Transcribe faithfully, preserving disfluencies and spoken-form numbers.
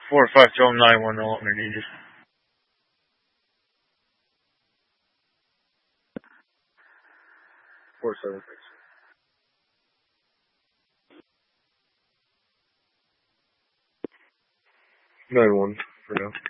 Four or five, tell them nine one, no longer needed. Four seven six. Nine one for now.